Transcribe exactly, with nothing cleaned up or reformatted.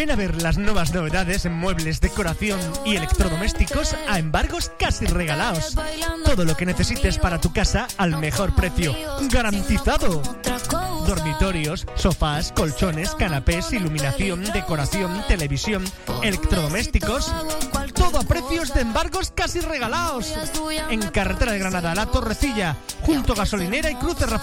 Ven a ver las nuevas novedades en muebles, decoración y electrodomésticos a Embargos Casi Regalaos. Todo lo que necesites para tu casa al mejor precio. ¡Garantizado! Dormitorios, sofás, colchones, canapés, iluminación, decoración, televisión, electrodomésticos. Todo a precios de Embargos Casi Regalaos. En carretera de Granada, La Torrecilla, junto a Gasolinera y Cruce Rafael